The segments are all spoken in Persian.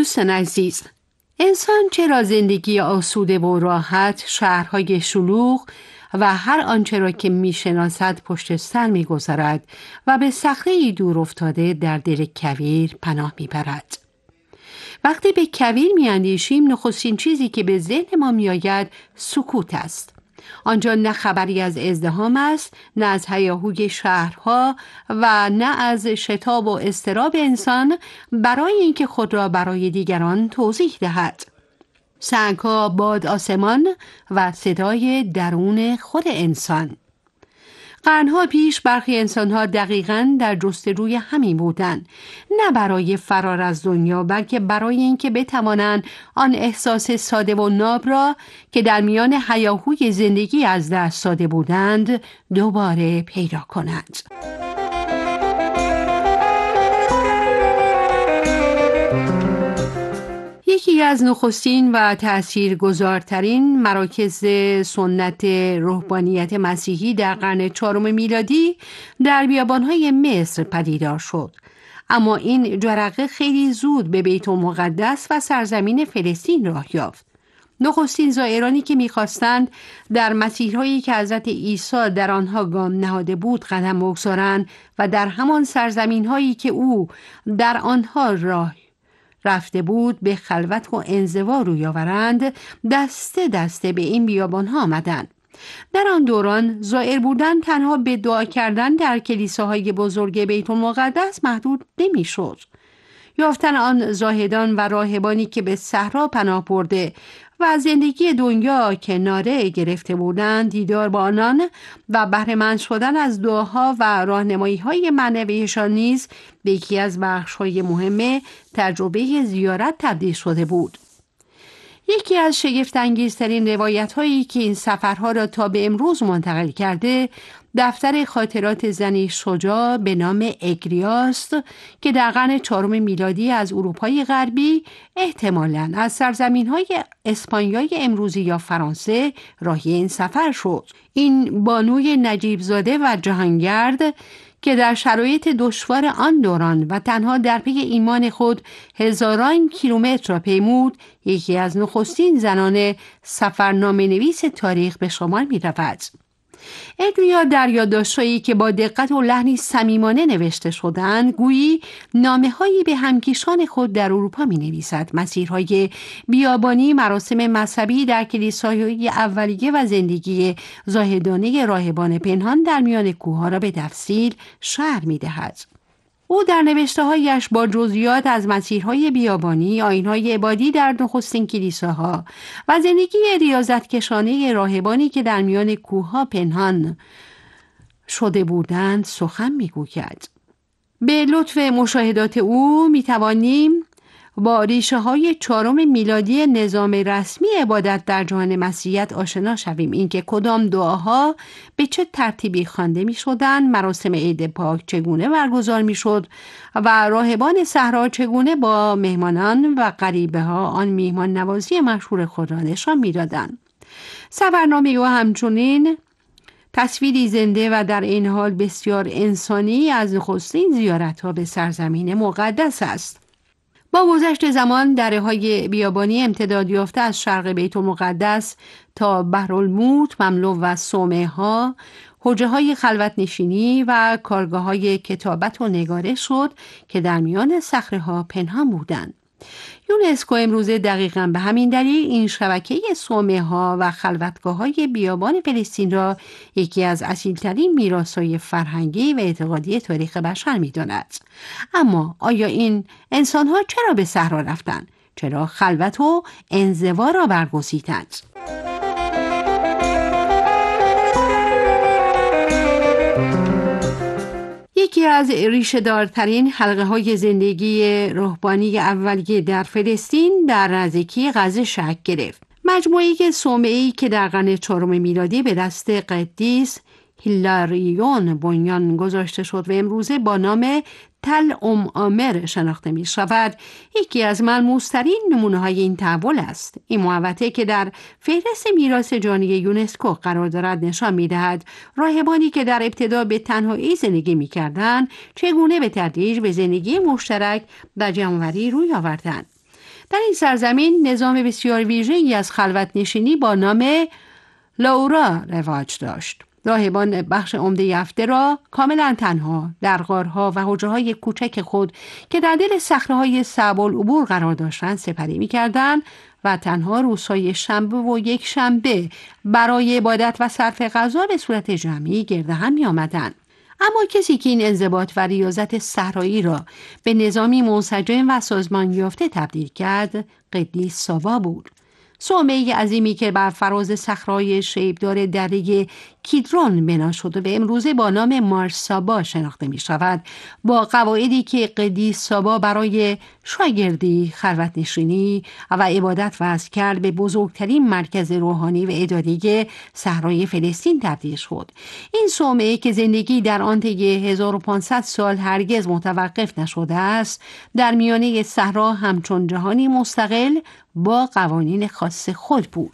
دوستان عزیز، انسان چرا زندگی آسوده و راحت، شهرهای شلوغ و هر آنچه را که میشناسد پشت سر میگذارد و به صخره‌ای دور افتاده در دل کویر پناه میبرد؟ وقتی به کویر میاندیشیم نخستین چیزی که به ذهن ما میآید سکوت است. آنجا نه خبری از ازدحام است، نه از هیاهوی شهرها و نه از شتاب و اضطراب انسان برای اینکه خود را برای دیگران توضیح دهد. سنگ‌ها، باد، آسمان و صدای درون خود انسان. قرنها پیش برخی انسان‌ها دقیقاً در جستجوی همین بودند، نه برای فرار از دنیا بلکه برای اینکه بتوانند آن احساس ساده و ناب را که در میان هیاهوی زندگی از دست داده بودند دوباره پیدا کنند. یکی از نخستین و تأثیرگذارترین مراکز سنت روحانیت مسیحی در قرن 4 میلادی در بیابان‌های مصر پدیدار شد. اما این جرقه خیلی زود به بیت المقدس و سرزمین فلسطین راه یافت. نخستین زائرانی که می‌خواستند در مسیرهایی که حضرت عیسی در آنها گام نهاده بود قدم بگذارند و در همان سرزمین‌هایی که او در آنها راه رفته بود به خلوت و انزوا روی آورند، دسته دسته به این بیابان‌ها آمدند. در آن دوران زائر بودن تنها به دعا کردن در کلیساهای بزرگ بیت المقدس محدود نمی‌شد. یافتن آن زاهدان و راهبانی که به صحرا پناه برده و زندگی دنیا کناره گرفته بودند، دیدار با آنان و بهره‌مند شدن از دعاها و راهنمایی‌های معنویشان نیز به یکی از بخش‌های مهم تجربه زیارت تبدیل شده بود. یکی از شگفت‌انگیزترین روایت‌هایی که این سفرها را تا به امروز منتقل کرده، دفتر خاطرات زنی شجاع به نام اگریاست که در قرن 4 میلادی از اروپای غربی احتمالاً از سرزمین‌های اسپانیای امروزی یا فرانسه راهی این سفر شد. این بانوی نجیب زاده و جهانگرد که در شرایط دشوار آن دوران و تنها در پی ایمان خود هزاران کیلومتر را پیمود، یکی از نخستین زنان سفرنامه‌نویس تاریخ به شمار می‌رود. اگریا در یادداشت‌هایی که با دقت و لحنی صمیمانه نوشته شدند، گویی نامه‌هایی به همکیشان خود در اروپا می‌نویسد. مسیرهای بیابانی، مراسم مذهبی در کلیساهای اولیه و زندگی زاهدانه راهبان پنهان در میان کوه‌ها را به تفصیل شرح می‌دهد. او در نوشته‌هایش با جزئیات از مسیرهای بیابانی، آیین‌های عبادی در نخستین کلیساها و زندگی ریاضتکشانه راهبانی که در میان کوه‌ها پنهان شده بودند سخن می‌گوید. به لطف مشاهدات او می‌توانیم با ریشه‌های 4 میلادی نظام رسمی عبادت در جهان مسیحیت آشنا شویم. اینکه کدام دعاها به چه ترتیبی خوانده می‌شدند، مراسم عید پاک چگونه برگزار می‌شد و راهبان صحرا چگونه با مهمانان و غریبه‌ها آن میهمان نوازی مشهور خود را نشان می‌دادند. سفرنامه او همچنین تصویری زنده و در این حال بسیار انسانی از نخستین زیارت‌ها به سرزمین مقدس است. با گذشت زمان دره‌های بیابانی امتداد یافته از شرق بیت المقدس تا بحرالموت مملو و صومعه‌ها، حجره‌های خلوت نشینی و کارگاه‌های کتابت و نگارش شد که در میان صخره‌ها پنهان بودند. یونسکو امروزه دقیقاً به همین دلیل این شبکه صومعه‌ها و خلوتگاه‌های بیابان فلسطین را یکی از اصیل‌ترین میراث‌های فرهنگی و اعتقادی تاریخ بشر می‌داند. اما آیا این انسان‌ها چرا به صحرا رفتند؟ چرا خلوت و انزوا را برگزیدند؟ یکی از ریشه‌دارترین حلقه‌های زندگی روحانی اولیه در فلسطین در نزدیکی غزه شکل گرفت. مجموعه‌ای که صومعه‌ای که در قرن 4 میلادی به دست قدیس هیلاریون بنیان گذاشته شد و امروزه با نام تل آمر شناخته می شود، یکی از ملموس‌ترین نمونه‌های این تحول است. این محوطه که در فهرست میراث جهانی یونسکو قرار دارد نشان می‌دهد راهبانی که در ابتدا به تنهایی زندگی می‌کردند چگونه به تدریج به زندگی مشترک و جمع‌آوری روی آوردند. در این سرزمین نظام بسیار ویژه‌ای از خلوت نشینی با نام لاورا رواج داشت. راهبان بخش عمده یفته را کاملا تنها در غارها و حجره‌های کوچک خود که در دل صخره‌های صعب العبور قرار داشتند سپری می‌کردند و تنها روزهای شنبه و یک شنبه برای عبادت و صرف غذا به صورت جمعی گرد هم می‌آمدند. اما کسی که این انضباط و ریاضت صحرایی را به نظامی منسجم و سازمان یافته تبدیل کرد، قدیس ساوا بود. صومعه عظیمی که بر فراز صخره‌های شیبدار دره کیدرون بنا شد و به امروزه با نام مارش سابا شناخته می شود، با قواعدی که قدیس سابا برای شاگردی، خلوت نشینی و عبادت وضع کرد به بزرگترین مرکز روحانی و اداری صحرای فلسطین تبدیل شد. این صومعه که زندگی در آن طی 1500 سال هرگز متوقف نشده است، در میانه صحرا همچون جهانی مستقل با قوانین خاص خود بود.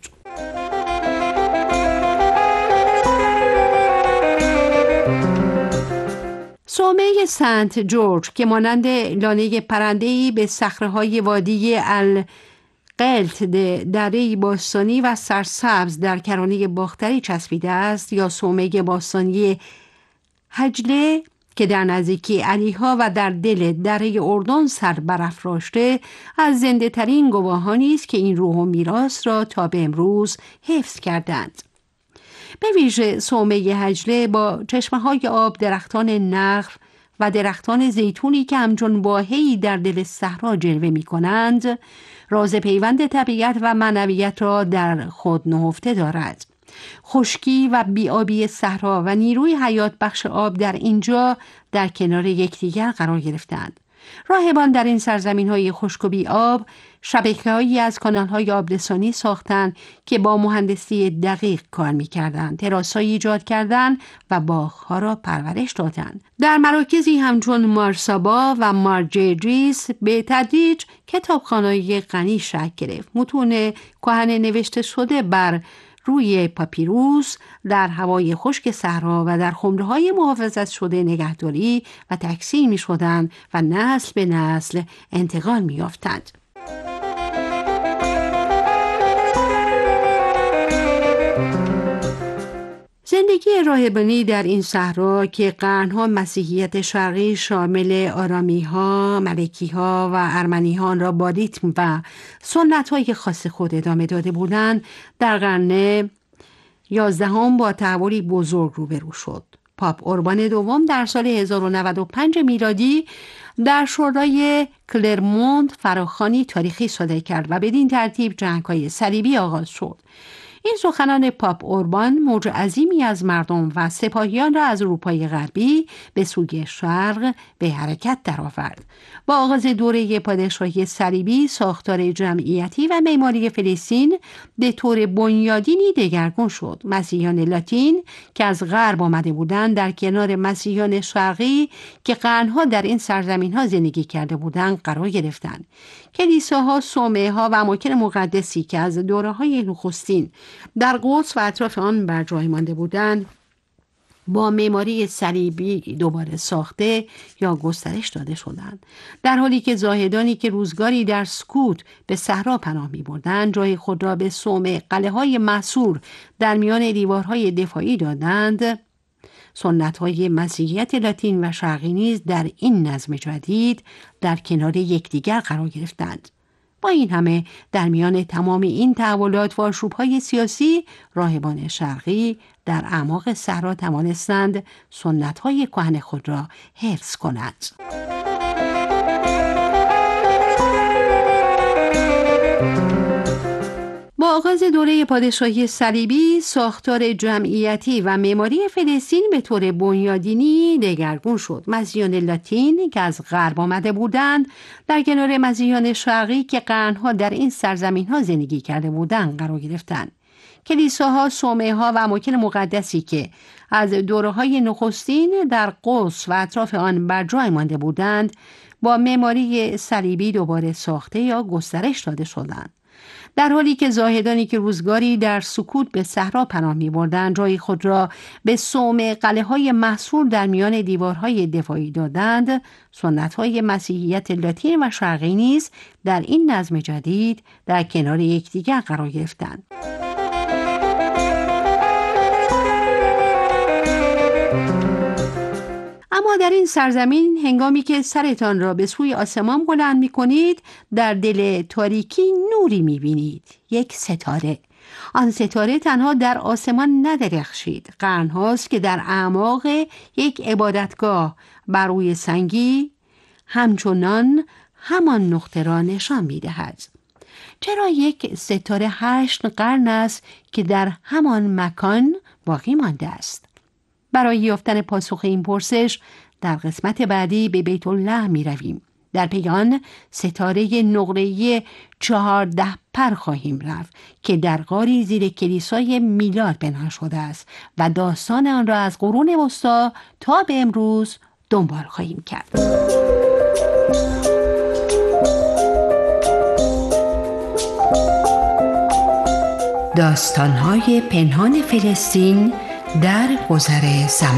صومعه سنت جورج که مانند لانه پرنده‌ای به صخره‌های وادی القلت دره باستانی و سرسبز در کرانه باختری چسبیده است، یا صومعه باستانی حجله که در نزدیکی علیها و در دل دره اردن سر برافراشته، از زنده ترین گواهانی است که این روح و میراث را تا به امروز حفظ کردند. به ویژه صومعه حجله با چشمه‌های آب، درختان نخل و درختان زیتونی که همچون واحه‌ای در دل صحرا جلوه می‌کنند، راز پیوند طبیعت و معنویت را در خود نهفته دارد. خشکی و بی‌آبی صحرا و نیروی حیات بخش آب در اینجا در کنار یکدیگر قرار گرفتند. راهبان در این سرزمین‌های خشک و بی‌آب شبکه‌هایی از کانال‌های آبرسانی ساختند که با مهندسی دقیق کار می‌کردند، تراس‌هایی ایجاد کردند و باغ‌ها را پرورش دادند. در مراکزی همچون مارسابا و مارجریس به تدریج کتابخانه‌های غنی شکل گرفت. متون کهن نوشته شده بر روی پاپیروس در هوای خشک صحرا و در خمره‌های محافظت شده نگهداری و تکثیر می‌شدند و نسل به نسل انتقال می‌یافتند. زندگی راهبانی در این صحرا که قرنها مسیحیت شرقی شامل آرامی‌ها، ملکی‌ها و ارمنی‌ها را با ریتم و سنت‌های خاص خود ادامه داده بودند، در قرن 11 با تحولی بزرگ روبرو شد. پاپ اوربان دوم در سال 1095 میلادی در شورای کلرموند فراخوانی تاریخی صادر کرد و بدین ترتیب جنگ‌های صلیبی آغاز شد. این سخنان پاپ اوربان موج عظیمی از مردم و سپاهیان را از اروپای غربی به سوی شرق به حرکت درآورد. با آغاز دوره پادشاهی صلیبی، ساختار جمعیتی و معماری فلسطین به طور بنیادینی دگرگون شد. مسیحیان لاتین که از غرب آمده بودند در کنار مسیحیان شرقی که قرنها در این سرزمین‌ها زندگی کرده بودند قرار گرفتند. کلیساها، صومعه‌ها و اماکن مقدسی که از دوره‌های نخستین در قدس و اطراف آن بر جای مانده بودند، با معماری صلیبی دوباره ساخته یا گسترش داده شدند، در حالی که زاهدانی که روزگاری در سکوت به صحرا پناه می‌بردند، جای خود را به صومعه قلعه‌های محصور در میان دیوارهای دفاعی دادند. سنت‌های مسیحیت لاتین و شرقی نیز در این نظم جدید در کنار یکدیگر قرار گرفتند. با این همه در میان تمام این تحولات و آشوب‌های سیاسی، راهبان شرقی در اعماق صحرا توانستند سنت‌های کهن خود را حفظ کنند. با آغاز دوره پادشاهی صلیبی، ساختار جمعیتی و معماری فلسطین به طور بنیادینی دگرگون شد. مسیحیان لاتین که از غرب آمده بودند، در کنار مسیحیان شرقی که قرنها در این سرزمین‌ها زندگی کرده بودند قرار گرفتند. کلیساها، صومعه‌ها و اماکن مقدسی که از دوره‌های نخستین در قدس و اطراف آن بر جای مانده بودند، با معماری صلیبی دوباره ساخته یا گسترش داده شدند. در حالی که زاهدانی که روزگاری در سکوت به صحرا پناه می‌بردند جای خود را به صومعه قلعه‌های محصور در میان دیوارهای دفاعی دادند، سنت‌های مسیحیت لاتین و شرقی نیز در این نظم جدید در کنار یکدیگر قرار گرفتند. اما در این سرزمین هنگامی که سرتان را به سوی آسمان بلند می کنید، در دل تاریکی نوری می بینید، یک ستاره. آن ستاره تنها در آسمان ندرخشید، قرنهاست که در اعماق یک عبادتگاه بر روی سنگی همچنان همان نقطه را نشان می دهد. چرا یک ستاره 8 قرن است که در همان مکان باقی مانده است؟ برای یافتن پاسخ این پرسش در قسمت بعدی به بیت الله می رویم. در پی آن ستاره نقره‌ای 14 پر خواهیم رفت که در غاری زیر کلیسای میلاد پنهان شده است و داستان آن را از قرون وسطی تا به امروز دنبال خواهیم کرد. داستان‌های پنهان فلسطین در گذر زمان.